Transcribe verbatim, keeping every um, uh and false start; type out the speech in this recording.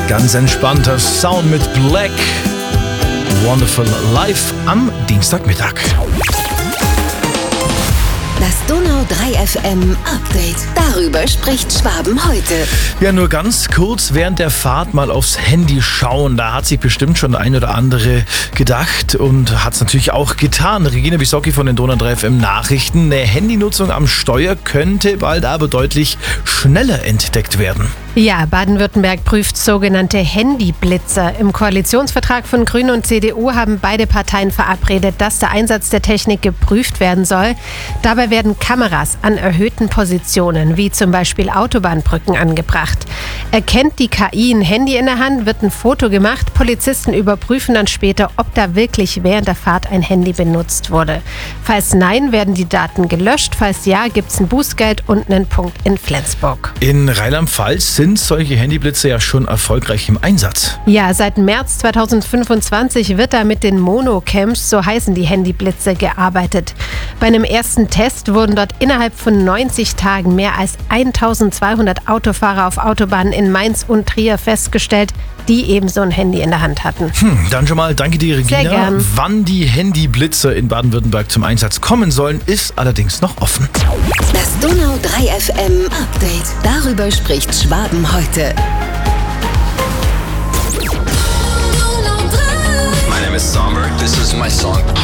Ganz entspannter Sound mit Black. Wonderful Live am Dienstagmittag. Das Donau drei F M Update. Darüber spricht Schwaben heute. Ja, nur ganz kurz während der Fahrt mal aufs Handy schauen. Da hat sich bestimmt schon der ein oder andere gedacht und hat es natürlich auch getan. Regina Bisocki von den Donau drei F M Nachrichten. Eine Handynutzung am Steuer könnte bald aber deutlich schneller entdeckt werden. Ja, Baden-Württemberg prüft sogenannte Handyblitzer. Im Koalitionsvertrag von Grünen und C D U haben beide Parteien verabredet, dass der Einsatz der Technik geprüft werden soll. Dabei werden Kameras an erhöhten Positionen, wie zum Beispiel Autobahnbrücken, angebracht. Erkennt die K I ein Handy in der Hand, wird ein Foto gemacht. Polizisten überprüfen dann später, ob da wirklich während der Fahrt ein Handy benutzt wurde. Falls nein, werden die Daten gelöscht. Falls ja, gibt es ein Bußgeld und einen Punkt in Flensburg. In Rheinland-Pfalz sind solche Handyblitze ja schon erfolgreich im Einsatz. Ja, seit März zweitausendfünfundzwanzig wird da mit den Monocams, so heißen die Handyblitze, gearbeitet. Bei einem ersten Test wurden dort innerhalb von neunzig Tagen mehr als eintausendzweihundert Autofahrer auf Autobahnen in Mainz und Trier festgestellt, die eben so ein Handy in der Hand hatten. Hm, dann schon mal danke dir, Regina. Sehr gern. Wann die Handyblitze in Baden-Württemberg zum Einsatz kommen sollen, ist allerdings noch offen. Das Donau drei F M Update. Darüber spricht Schwaben heute. My name is Sommer. This is my song.